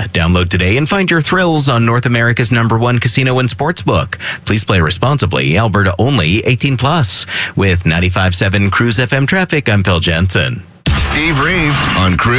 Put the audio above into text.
Download today and find your thrills on North America's #1 casino and sportsbook. Please play responsibly. Alberta only. 18+. With 95.7 Cruise FM traffic, I'm Phil Jensen. Steve Reeve on Cruise.